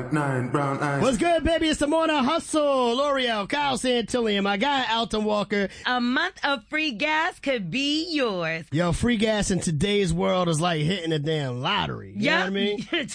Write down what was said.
5'9", brown eyes. What's good, baby? It's the Morning Hustle. L'Oreal, Kyle Santillian, my guy, Alton Walker. A month of free gas could be yours. Yo, free gas in today's world is like hitting a damn lottery. You know what I mean?